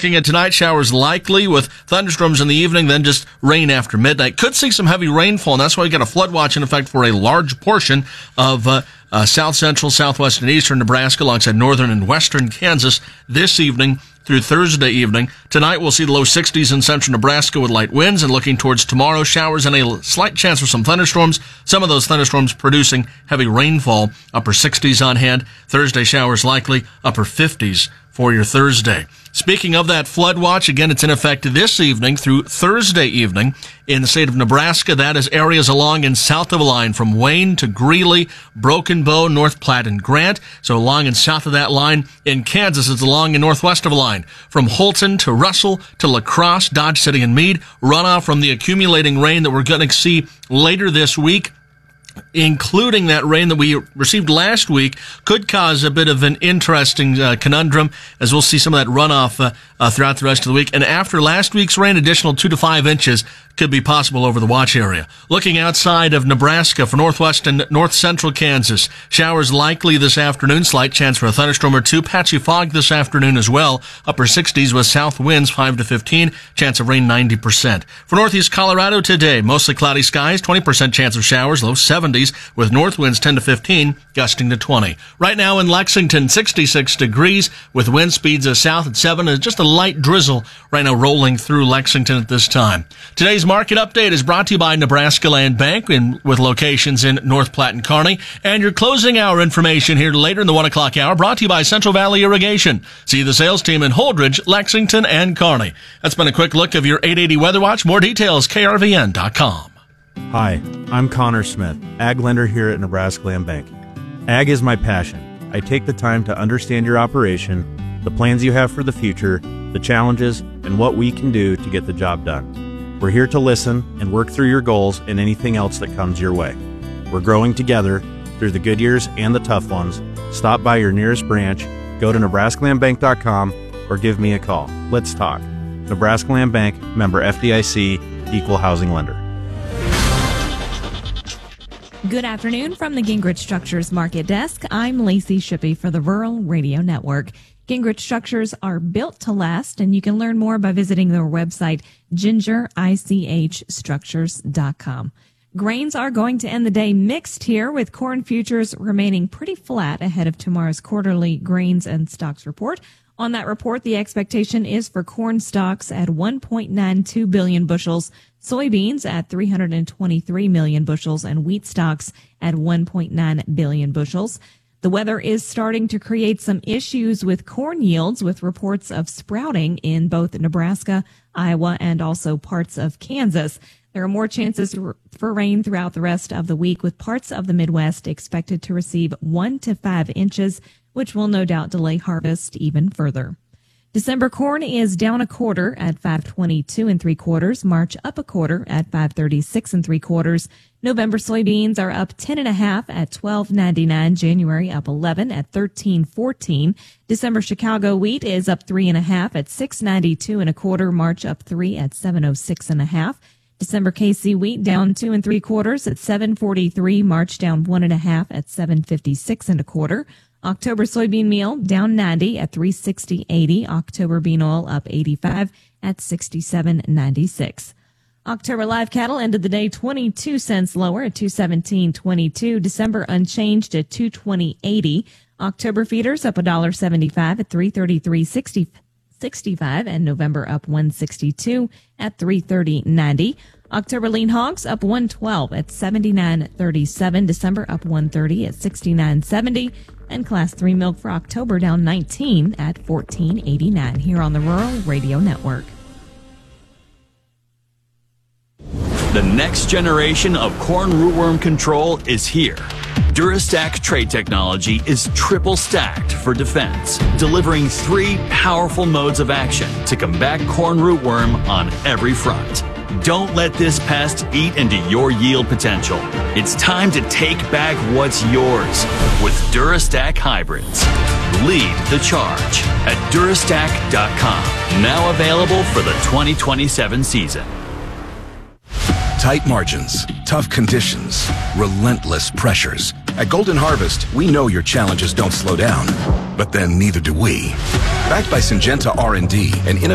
Looking at tonight, showers likely with thunderstorms in the evening, then just rain after midnight. Could see some heavy rainfall, and that's why we got a flood watch in effect for a large portion of south central, southwest, and eastern Nebraska alongside northern and western Kansas this evening through Thursday evening. Tonight, we'll see the low 60s in central Nebraska with light winds, and looking towards tomorrow, showers and a slight chance for some thunderstorms. Some of those thunderstorms producing heavy rainfall, upper 60s on hand. Thursday, showers likely, upper 50s for your Thursday. Speaking of that flood watch, again, it's in effect this evening through Thursday evening in the state of Nebraska. That is areas along and south of a line from Wayne to Greeley, Broken Bow, North Platte, and Grant. So along and south of that line in Kansas, it's along and northwest of a line from Holton to Russell to La Crosse, Dodge City, and Meade. Runoff from the accumulating rain that we're going to see later this week, including that rain that we received last week, could cause a bit of an interesting conundrum, as we'll see some of that runoff throughout the rest of the week. And after last week's rain, additional 2 to 5 inches could be possible over the watch area. Looking outside of Nebraska for northwest and north central Kansas, showers likely this afternoon, slight chance for a thunderstorm or two, patchy fog this afternoon as well, upper 60s with south winds 5 to 15, chance of rain 90%. For northeast Colorado today, mostly cloudy skies, 20% chance of showers, low 70s with north winds 10 to 15, gusting to 20. Right now in Lexington, 66 degrees with wind speeds south at 7, and just a light drizzle right now rolling through Lexington at this time. Today's market update is brought to you by Nebraska Land Bank with locations in North Platte and Kearney. And your closing hour information here later in the 1 o'clock hour brought to you by Central Valley Irrigation. See the sales team in Holdridge, Lexington, and Kearney. That's been a quick look of your 880 Weather Watch. More details, krvn.com. Hi, I'm Connor Smith, ag lender here at Nebraska Land Bank. Ag is my passion. I take the time to understand your operation, the plans you have for the future, the challenges, and what we can do to get the job done. We're here to listen and work through your goals and anything else that comes your way. We're growing together through the good years and the tough ones. Stop by your nearest branch, go to nebraskalandbank.com, or give me a call. Let's talk. Nebraska Land Bank, member FDIC, equal housing lender. Good afternoon from the Gingrich Structures Market Desk. I'm Lacey Shippey for the Rural Radio Network. Gingrich Structures are built to last, and you can learn more by visiting their website, gingerichstructures.com. Grains are going to end the day mixed here, with corn futures remaining pretty flat ahead of tomorrow's quarterly grains and stocks report. On that report, the expectation is for corn stocks at 1.92 billion bushels, soybeans at 323 million bushels, and wheat stocks at 1.9 billion bushels. The weather is starting to create some issues with corn yields, with reports of sprouting in both Nebraska, Iowa, and also parts of Kansas. There are more chances for rain throughout the rest of the week, with parts of the Midwest expected to receive 1 to 5 inches, which will no doubt delay harvest even further. December corn is down a quarter at 5.22 3/4. March up a quarter at 5.36 3/4. November soybeans are up 10.5 at 12.99. January up 11 at 13.14. December Chicago wheat is up 3.5 at 6.92 1/4. March up 3 at 7.06 1/2. December KC wheat down 2 3/4 at 7.43. March down 1.5 at 7.56 1/4. October soybean meal down 90 at 360.80. October bean oil up 85 at 67.96. October live cattle ended the day 22 cents lower at 217.22. December unchanged at 220.80. October feeders up $1.75 at 333.65, and November up 162 at 330.90. October lean hogs up 112 at 79.37. December up 130 at 69.70. And Class 3 milk for October down 19 at 14.89 here on the Rural Radio Network. The next generation of corn rootworm control is here. Durastack trait technology is triple stacked for defense, delivering 3 powerful modes of action to combat corn rootworm on every front. Don't let this pest eat into your yield potential. It's time to take back what's yours with Durastack hybrids. Lead the charge at Durastack.com. Now available for the 2027 season. Tight margins, tough conditions, relentless pressures. At Golden Harvest, we know your challenges don't slow down, but then neither do we. Backed by Syngenta R&D and